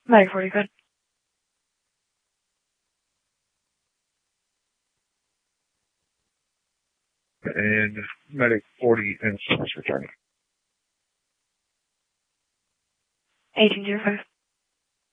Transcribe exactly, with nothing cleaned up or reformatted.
Medic forty, good. And Medic forty and service returning. eighteen zero five.